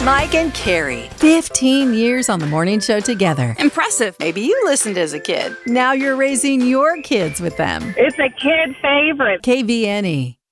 Mike and Carrie, 15 years on the morning show together. Impressive. Maybe you listened as a kid. Now you're raising your kids with them. It's a kid favorite. KVNE.